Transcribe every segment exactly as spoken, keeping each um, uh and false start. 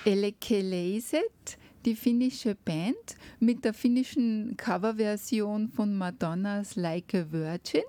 Elekeleiset, die finnische Band mit der finnischen Coverversion von Madonnas Like a Virgin.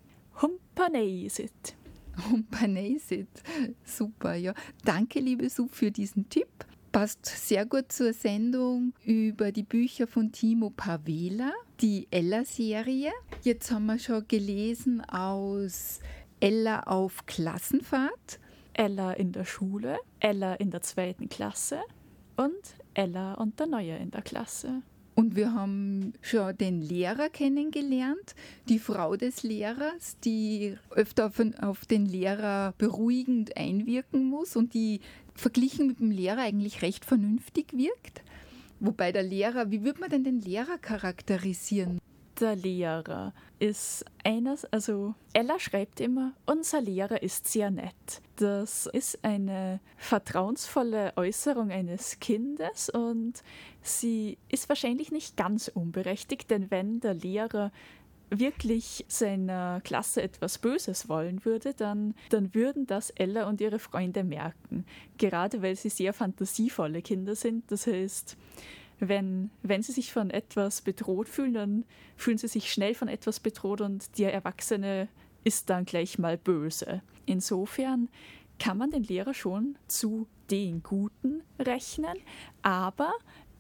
Humpaneiset. Humpaneiset, super, ja. Danke, liebe Sue, für diesen Tipp. Passt sehr gut zur Sendung über die Bücher von Timo Pavela, die Ella-Serie. Jetzt haben wir schon gelesen aus Ella auf Klassenfahrt. Ella in der Schule, Ella in der zweiten Klasse und Ella und der Neue in der Klasse. Und wir haben schon den Lehrer kennengelernt, die Frau des Lehrers, die öfter auf, auf den Lehrer beruhigend einwirken muss und die verglichen mit dem Lehrer eigentlich recht vernünftig wirkt. Wobei der Lehrer, wie würde man denn den Lehrer charakterisieren? Der Lehrer ist eines, also Ella schreibt immer, unser Lehrer ist sehr nett. Das ist eine vertrauensvolle Äußerung eines Kindes und sie ist wahrscheinlich nicht ganz unberechtigt, denn wenn der Lehrer wirklich seiner Klasse etwas Böses wollen würde, dann, dann würden das Ella und ihre Freunde merken. Gerade weil sie sehr fantasievolle Kinder sind, das heißt, Wenn, wenn sie sich von etwas bedroht fühlen, dann fühlen sie sich schnell von etwas bedroht und der Erwachsene ist dann gleich mal böse. Insofern kann man den Lehrer schon zu den Guten rechnen, aber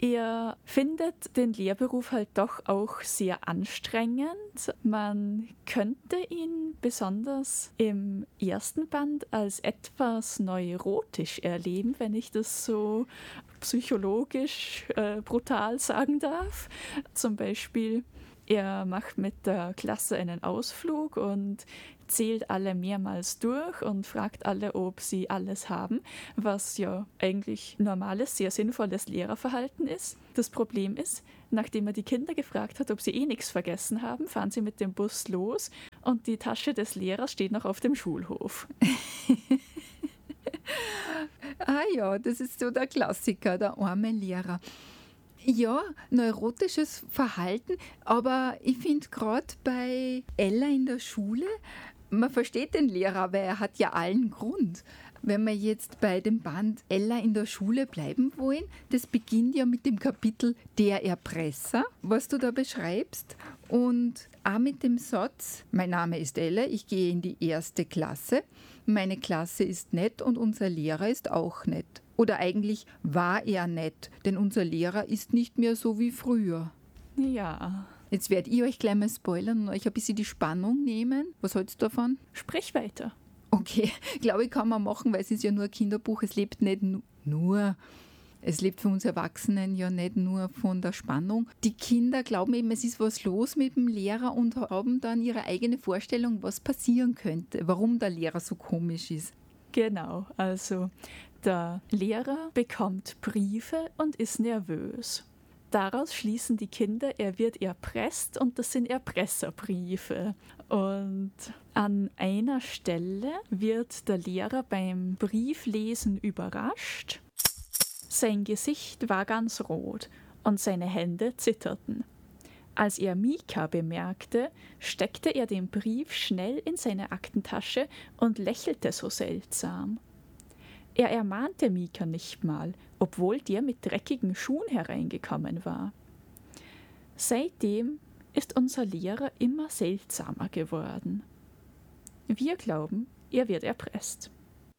er findet den Lehrberuf halt doch auch sehr anstrengend. Man könnte ihn besonders im ersten Band als etwas neurotisch erleben, wenn ich das so psychologisch äh, brutal sagen darf. Zum Beispiel, er macht mit der Klasse einen Ausflug und zählt alle mehrmals durch und fragt alle, ob sie alles haben, was ja eigentlich normales, sehr sinnvolles Lehrerverhalten ist. Das Problem ist, nachdem er die Kinder gefragt hat, ob sie eh nichts vergessen haben, fahren sie mit dem Bus los und die Tasche des Lehrers steht noch auf dem Schulhof. Ah ja, das ist so der Klassiker, der arme Lehrer. Ja, neurotisches Verhalten, aber ich finde gerade bei Ella in der Schule, man versteht den Lehrer, weil er hat ja allen Grund. Wenn wir jetzt bei dem Band Ella in der Schule bleiben wollen, das beginnt ja mit dem Kapitel Der Erpresser, was du da beschreibst. Und auch mit dem Satz, mein Name ist Ella, ich gehe in die erste Klasse, meine Klasse ist nett und unser Lehrer ist auch nett. Oder eigentlich war er nett, denn unser Lehrer ist nicht mehr so wie früher. Ja. Jetzt werdet ihr euch gleich mal spoilern und euch ein bisschen die Spannung nehmen. Was hältst du davon? Sprich weiter. Okay, glaube ich, kann man machen, weil es ist ja nur ein Kinderbuch. Es lebt nicht nur, es lebt für uns Erwachsenen ja nicht nur von der Spannung. Die Kinder glauben eben, es ist was los mit dem Lehrer und haben dann ihre eigene Vorstellung, was passieren könnte, warum der Lehrer so komisch ist. Genau, also der Lehrer bekommt Briefe und ist nervös. Daraus schließen die Kinder, er wird erpresst und das sind Erpresserbriefe. Und an einer Stelle wird der Lehrer beim Brieflesen überrascht. Sein Gesicht war ganz rot und seine Hände zitterten. Als er Mika bemerkte, steckte er den Brief schnell in seine Aktentasche und lächelte so seltsam. Er ermahnte Mika nicht mal, obwohl der mit dreckigen Schuhen hereingekommen war. Seitdem ist unser Lehrer immer seltsamer geworden. Wir glauben, er wird erpresst.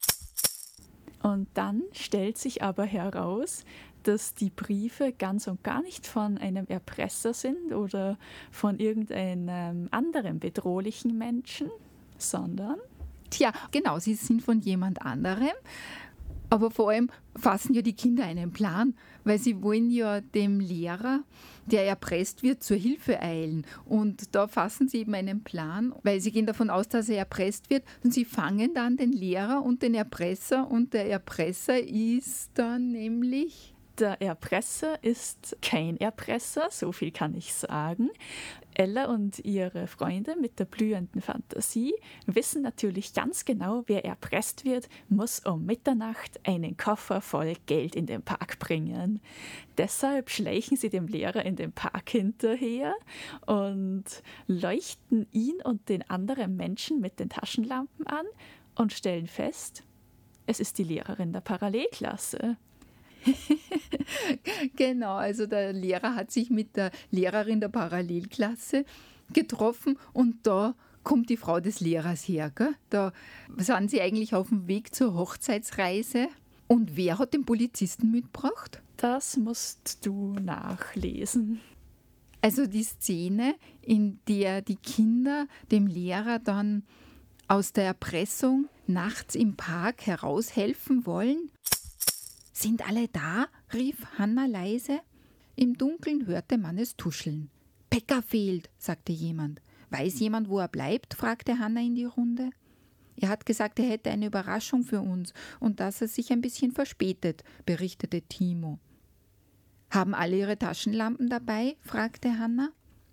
Und dann stellt sich aber heraus, dass die Briefe ganz und gar nicht von einem Erpresser sind oder von irgendeinem anderen bedrohlichen Menschen, sondern... Tja, genau, sie sind von jemand anderem. Aber vor allem fassen ja die Kinder einen Plan, weil sie wollen ja dem Lehrer, der erpresst wird, zur Hilfe eilen. Und da fassen sie eben einen Plan, weil sie gehen davon aus, dass er erpresst wird. Und sie fangen dann den Lehrer und den Erpresser. Und der Erpresser ist dann nämlich... Der Erpresser ist kein Erpresser, so viel kann ich sagen. Ella und ihre Freunde mit der blühenden Fantasie wissen natürlich ganz genau, wer erpresst wird, muss um Mitternacht einen Koffer voll Geld in den Park bringen. Deshalb schleichen sie dem Lehrer in den Park hinterher und leuchten ihn und den anderen Menschen mit den Taschenlampen an und stellen fest, es ist die Lehrerin der Parallelklasse. Genau, also der Lehrer hat sich mit der Lehrerin der Parallelklasse getroffen und da kommt die Frau des Lehrers her. Gell? Da sind sie eigentlich auf dem Weg zur Hochzeitsreise. Und wer hat den Polizisten mitgebracht? Das musst du nachlesen. Also die Szene, in der die Kinder dem Lehrer dann aus der Erpressung nachts im Park heraushelfen wollen. »Sind alle da?« rief Hanna leise. Im Dunkeln hörte man es tuscheln. »Pekka fehlt«, sagte jemand. »Weiß jemand, wo er bleibt?« fragte Hanna in die Runde. »Er hat gesagt, er hätte eine Überraschung für uns und dass er sich ein bisschen verspätet«, berichtete Timo. »Haben alle ihre Taschenlampen dabei?« fragte Hanna.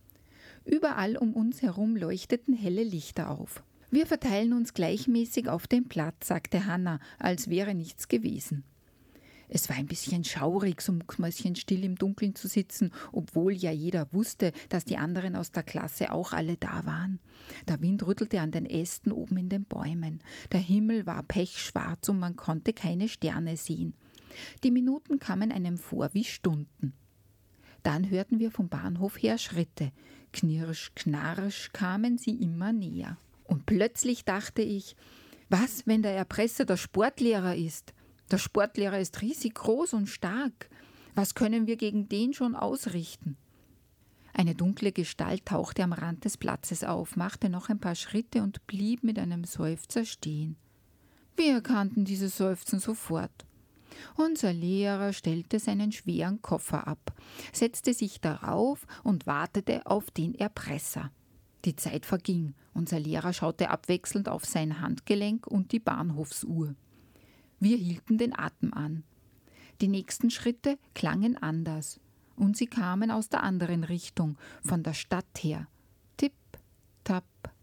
Überall um uns herum leuchteten helle Lichter auf. »Wir verteilen uns gleichmäßig auf den Platz«, sagte Hanna, als wäre nichts gewesen. Es war ein bisschen schaurig, so mucksmäuschenstill im Dunkeln zu sitzen, obwohl ja jeder wusste, dass die anderen aus der Klasse auch alle da waren. Der Wind rüttelte an den Ästen oben in den Bäumen. Der Himmel war pechschwarz und man konnte keine Sterne sehen. Die Minuten kamen einem vor wie Stunden. Dann hörten wir vom Bahnhof her Schritte. Knirsch, knarsch kamen sie immer näher. Und plötzlich dachte ich, was, wenn der Erpresser der Sportlehrer ist? Der Sportlehrer ist riesig groß und stark. Was können wir gegen den schon ausrichten? Eine dunkle Gestalt tauchte am Rand des Platzes auf, machte noch ein paar Schritte und blieb mit einem Seufzer stehen. Wir erkannten dieses Seufzen sofort. Unser Lehrer stellte seinen schweren Koffer ab, setzte sich darauf und wartete auf den Erpresser. Die Zeit verging. Unser Lehrer schaute abwechselnd auf sein Handgelenk und die Bahnhofsuhr. Wir hielten den Atem an. Die nächsten Schritte klangen anders und sie kamen aus der anderen Richtung, von der Stadt her. Tipp, tapp.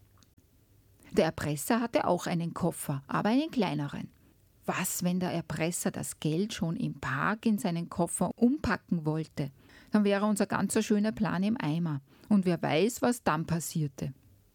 Der Erpresser hatte auch einen Koffer, aber einen kleineren. Was, wenn der Erpresser das Geld schon im Park in seinen Koffer umpacken wollte? Dann wäre unser ganzer schöner Plan im Eimer. Und wer weiß, was dann passierte.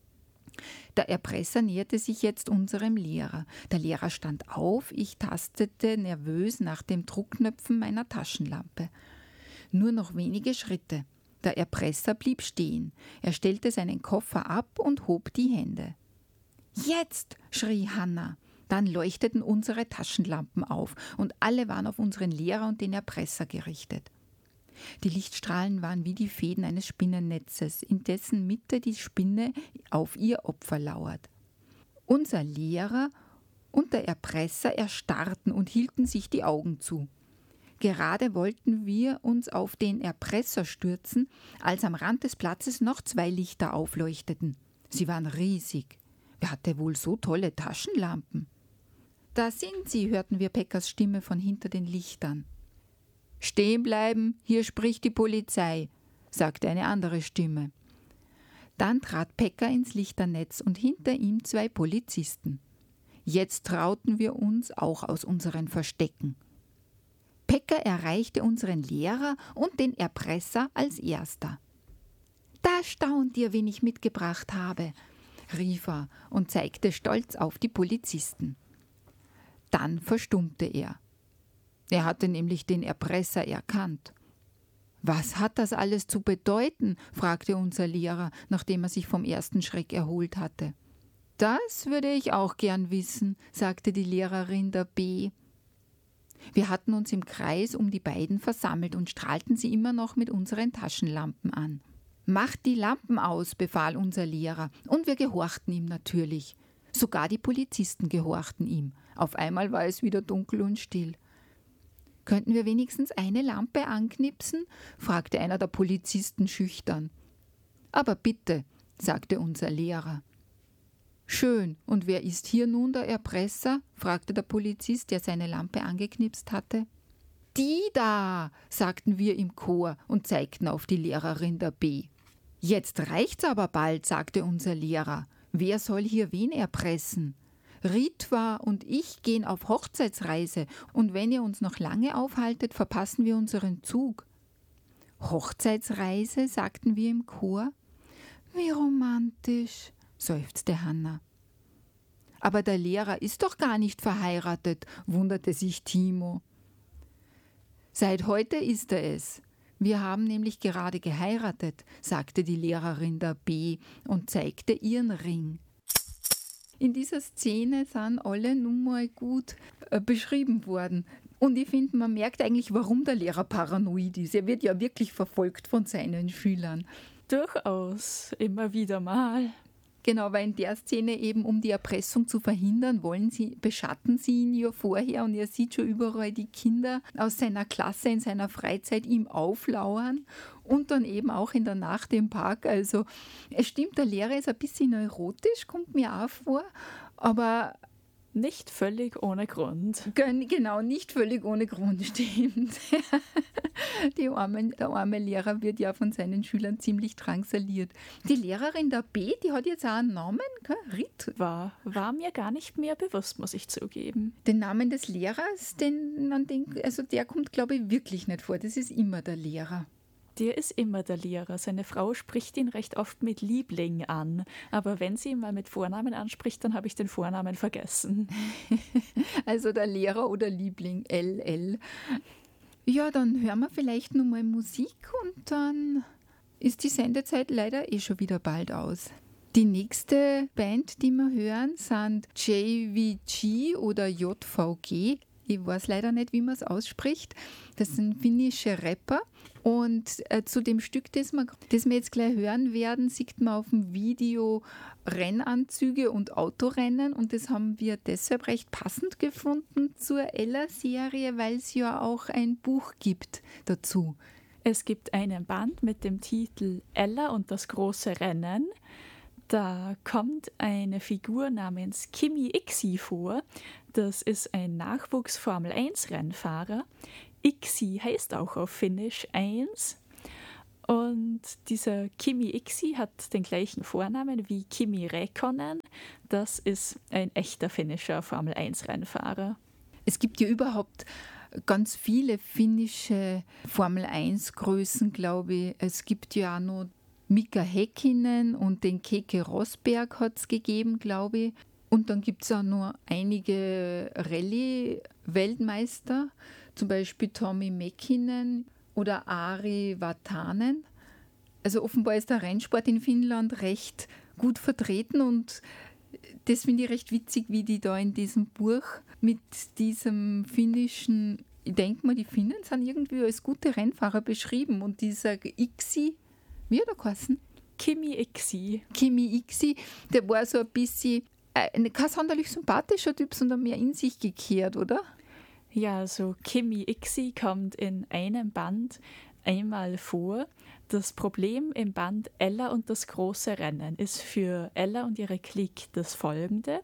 Der Erpresser näherte sich jetzt unserem Lehrer. Der Lehrer stand auf, ich tastete nervös nach den Druckknöpfen meiner Taschenlampe. Nur noch wenige Schritte. Der Erpresser blieb stehen. Er stellte seinen Koffer ab und hob die Hände. »Jetzt!« schrie Hanna. Dann leuchteten unsere Taschenlampen auf und alle waren auf unseren Lehrer und den Erpresser gerichtet. Die Lichtstrahlen waren wie die Fäden eines Spinnennetzes, in dessen Mitte die Spinne auf ihr Opfer lauert. Unser Lehrer und der Erpresser erstarrten und hielten sich die Augen zu. Gerade wollten wir uns auf den Erpresser stürzen, als am Rand des Platzes noch zwei Lichter aufleuchteten. Sie waren riesig. Wer hatte wohl so tolle Taschenlampen? »Da sind sie«, hörten wir Pekkas Stimme von hinter den Lichtern. »Stehen bleiben, hier spricht die Polizei«, sagte eine andere Stimme. Dann trat Pekka ins Lichternetz und hinter ihm zwei Polizisten. Jetzt trauten wir uns auch aus unseren Verstecken. Pekka erreichte unseren Lehrer und den Erpresser als erster. »Da staunt ihr, wen ich mitgebracht habe«, rief er und zeigte stolz auf die Polizisten. Dann verstummte er. Er hatte nämlich den Erpresser erkannt. »Was hat das alles zu bedeuten?« fragte unser Lehrer, nachdem er sich vom ersten Schreck erholt hatte. »Das würde ich auch gern wissen«, sagte die Lehrerin der B. Wir hatten uns im Kreis um die beiden versammelt und strahlten sie immer noch mit unseren Taschenlampen an. »Macht die Lampen aus«, befahl unser Lehrer, und wir gehorchten ihm natürlich. Sogar die Polizisten gehorchten ihm. Auf einmal war es wieder dunkel und still. »Könnten wir wenigstens eine Lampe anknipsen?« fragte einer der Polizisten schüchtern. »Aber bitte«, sagte unser Lehrer. »Schön, und wer ist hier nun der Erpresser?« fragte der Polizist, der seine Lampe angeknipst hatte. »Die da«, sagten wir im Chor und zeigten auf die Lehrerin der B. »Jetzt reicht's aber bald«, sagte unser Lehrer. »Wer soll hier wen erpressen? Ritva und ich gehen auf Hochzeitsreise und wenn ihr uns noch lange aufhaltet, verpassen wir unseren Zug.« »Hochzeitsreise«, sagten wir im Chor. »Wie romantisch«, seufzte Hanna. »Aber der Lehrer ist doch gar nicht verheiratet«, wunderte sich Timo. Seit heute ist er es. Wir haben nämlich gerade geheiratet, sagte die Lehrerin der B und zeigte ihren Ring. In dieser Szene sind alle nun mal gut äh, beschrieben worden. Und ich finde, man merkt eigentlich, warum der Lehrer paranoid ist. Er wird ja wirklich verfolgt von seinen Schülern. Durchaus, immer wieder mal. Genau, weil in der Szene eben, um die Erpressung zu verhindern, wollen sie, beschatten sie ihn ja vorher und er sieht schon überall die Kinder aus seiner Klasse in seiner Freizeit ihm auflauern und dann eben auch in der Nacht im Park. Also es stimmt, der Lehrer ist ein bisschen neurotisch, kommt mir auch vor, aber nicht völlig ohne Grund. Genau, nicht völlig ohne Grund, stimmt. Die arme, der arme Lehrer wird ja von seinen Schülern ziemlich drangsaliert. Die Lehrerin der B, die hat jetzt auch einen Namen, gell? Rit. War, war mir gar nicht mehr bewusst, muss ich zugeben. Den Namen des Lehrers, den, an den, also der kommt, glaube ich, wirklich nicht vor. Das ist immer der Lehrer. Der ist immer der Lehrer. Seine Frau spricht ihn recht oft mit Liebling an. Aber wenn sie ihn mal mit Vornamen anspricht, dann habe ich den Vornamen vergessen. Also der Lehrer oder Liebling, L L. Ja, dann hören wir vielleicht noch mal Musik und dann ist die Sendezeit leider eh schon wieder bald aus. Die nächste Band, die wir hören, sind J V G oder J V G. Ich weiß leider nicht, wie man es ausspricht. Das sind finnische Rapper. Und äh, zu dem Stück, das wir, das wir jetzt gleich hören werden, sieht man auf dem Video Rennanzüge und Autorennen. Und das haben wir deshalb recht passend gefunden zur Ella-Serie, weil es ja auch ein Buch gibt dazu. Es gibt einen Band mit dem Titel Ella und das große Rennen. Da kommt eine Figur namens Kimi Iksi vor. Das ist ein Nachwuchs-Formel eins Rennfahrer. Iksi heißt auch auf Finnisch eins. Und dieser Kimi Iksi hat den gleichen Vornamen wie Kimi Räikkönen. Das ist ein echter finnischer Formel eins Rennfahrer. Es gibt ja überhaupt ganz viele finnische Formel eins Größen, glaube ich. Es gibt ja auch noch Mika Häkkinen und den Keke Rosberg hat es gegeben, glaube ich. Und dann gibt es auch noch einige Rallye-Weltmeister, zum Beispiel Tommi Mäkinen oder Ari Vatanen. Also offenbar ist der Rennsport in Finnland recht gut vertreten und das finde ich recht witzig, wie die da in diesem Buch mit diesem finnischen, ich denke mal, die Finnen sind irgendwie als gute Rennfahrer beschrieben und dieser Iksi, wie hat er geheißen? Kimi Iksi. Kimi Iksi, der war so ein bisschen, äh, kein sonderlich sympathischer Typ, sondern mehr in sich gekehrt, oder? Ja, also Kimi Iksi kommt in einem Band einmal vor. Das Problem im Band Ella und das große Rennen ist für Ella und ihre Clique das folgende,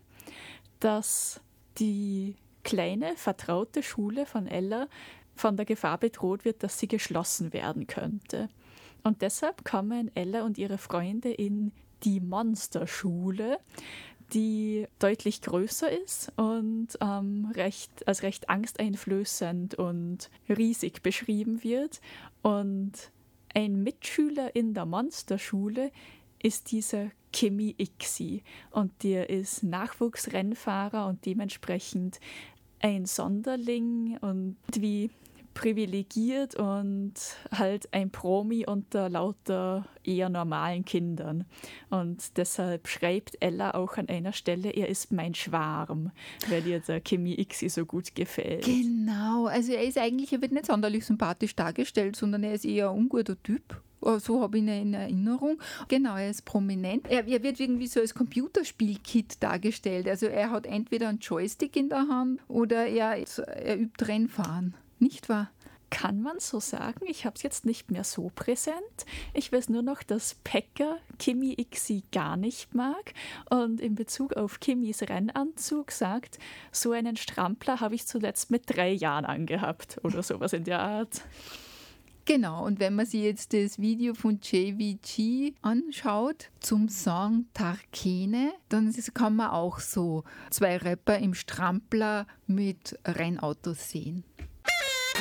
dass die kleine, vertraute Schule von Ella von der Gefahr bedroht wird, dass sie geschlossen werden könnte. Und deshalb kommen Ella und ihre Freunde in die Monsterschule, die deutlich größer ist und ähm, recht, als recht angsteinflößend und riesig beschrieben wird. Und ein Mitschüler in der Monsterschule ist dieser Kimi Iksi. Und der ist Nachwuchsrennfahrer und dementsprechend ein Sonderling und wie privilegiert und halt ein Promi unter lauter eher normalen Kindern. Und deshalb schreibt Ella auch an einer Stelle, er ist mein Schwarm, weil ihr der Kimi Iksi so gut gefällt. Genau, also er ist eigentlich, er wird nicht sonderlich sympathisch dargestellt, sondern er ist eher ein unguter Typ. So habe ich ihn in Erinnerung. Genau, er ist prominent. Er, er wird irgendwie so als Computerspiel-Kid dargestellt. Also er hat entweder einen Joystick in der Hand oder er, er übt Rennfahren. Nicht wahr? Kann man so sagen. Ich habe es jetzt nicht mehr so präsent. Ich weiß nur noch, dass Pekka Kimi Iksi gar nicht mag und in Bezug auf Kimis Rennanzug sagt, so einen Strampler habe ich zuletzt mit drei Jahren angehabt oder sowas in der Art. Genau, und wenn man sich jetzt das Video von J V G anschaut zum Song Tarkene, dann kann man auch so zwei Rapper im Strampler mit Rennautos sehen.